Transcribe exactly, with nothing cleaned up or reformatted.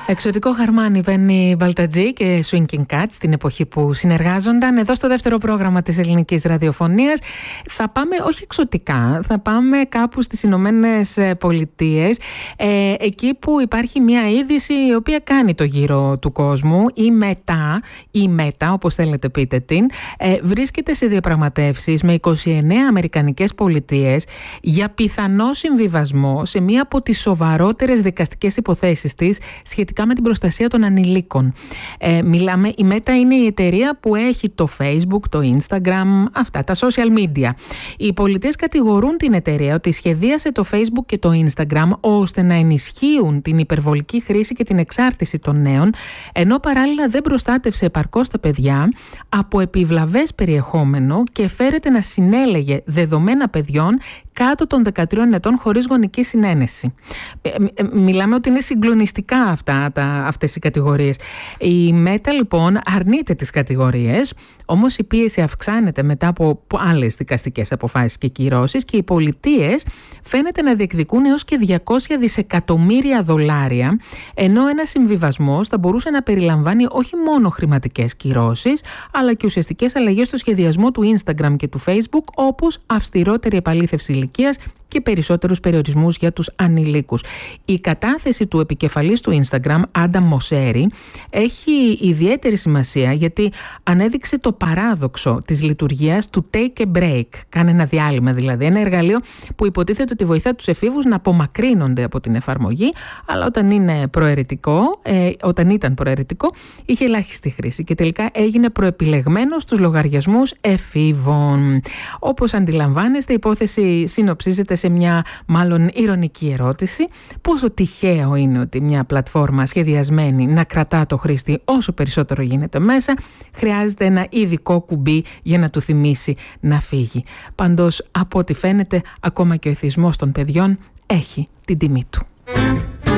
Εξωτικό χαρμάνι, Βένι Μπαλτατζή και Swinging Cats, την εποχή που συνεργάζονταν. Εδώ στο δεύτερο πρόγραμμα της ελληνικής ραδιοφωνίας θα πάμε όχι εξωτικά, θα πάμε κάπου στις Ηνωμένες Πολιτείες, ε, εκεί που υπάρχει μια είδηση η οποία κάνει το γύρο του κόσμου. Η Meta, η Meta όπως θέλετε πείτε την, ε, βρίσκεται σε διαπραγματεύσεις με είκοσι εννέα αμερικανικές πολιτείες για πιθανό συμβιβασμό σε μία από τις σοβαρότερες δικαστικές υποθέσεις της σχετικά με την προστασία των ανηλίκων. Ε, μιλάμε, η Meta είναι η εταιρεία που έχει το Facebook, το Instagram, αυτά τα social media. Οι πολιτείες κατηγορούν την εταιρεία ότι σχεδίασε το Facebook και το Instagram ώστε να ενισχύουν την υπερβολική χρήση και την εξάρτηση των νέων, ενώ παράλληλα δεν προστάτευσε επαρκώς τα παιδιά από επιβλαβές περιεχόμενο και φέρεται να συνέλεγε δεδομένα παιδιών κάτω των δεκατριών ετών χωρίς γονική συνένεση. Ε, ε, μιλάμε ότι είναι συγκλονιστικά αυτά, τα, αυτές οι κατηγορίες. Η Meta λοιπόν αρνείται τις κατηγορίες, όμως η πίεση αυξάνεται μετά από άλλες δικαστικές αποφάσεις και κυρώσεις και οι πολιτείες φαίνεται να διεκδικούν έως και διακόσια δισεκατομμύρια δολάρια, ενώ ένας συμβιβασμός θα μπορούσε να περιλαμβάνει όχι μόνο χρηματικές κυρώσεις, αλλά και ουσιαστικές αλλαγές στο σχεδιασμό του Instagram και του Facebook, όπως αυστηρότερη επαλήθευση ηλικίας και περισσότερους περιορισμούς για τους ανηλίκους. Η κατάθεση του επικεφαλής του Instagram, Adam Mosseri, έχει ιδιαίτερη σημασία γιατί ανέδειξε το παράδοξο της λειτουργίας του take a break. Κάνε ένα διάλειμμα δηλαδή. Ένα εργαλείο που υποτίθεται ότι βοηθά τους εφήβους να απομακρύνονται από την εφαρμογή, αλλά όταν είναι προαιρετικό, ε, όταν ήταν προαιρετικό, είχε ελάχιστη χρήση και τελικά έγινε προεπιλεγμένο στους λογαριασμούς εφήβων. Όπως αντιλαμβάνεστε, η υπόθεση συνοψίζεται σε μια μάλλον ηρωνική ερώτηση: πόσο τυχαίο είναι ότι μια πλατφόρμα σχεδιασμένη να κρατά το χρήστη όσο περισσότερο γίνεται μέσα, χρειάζεται ένα ειδικό κουμπί για να του θυμίσει να φύγει. Πάντως, από ό,τι φαίνεται, ακόμα και ο εθισμός των παιδιών έχει την τιμή του.